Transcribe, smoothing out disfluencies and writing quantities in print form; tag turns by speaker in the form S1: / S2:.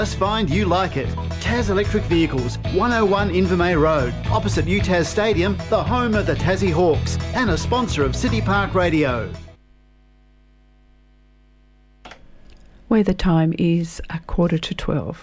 S1: Just find you like it. Tas Electric Vehicles, 101 Invermay Road, opposite UTAS Stadium, the home of the Tassie Hawks, and a sponsor of City Park Radio.
S2: Where the time is 11:45.